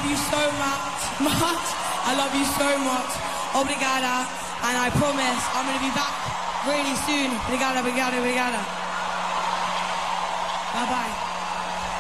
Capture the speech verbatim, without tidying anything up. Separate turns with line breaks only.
love you so much, much. I love you so much. Obrigada. And I promise I'm going to be back really soon. Obrigada, obrigada, obrigada. Bye-bye.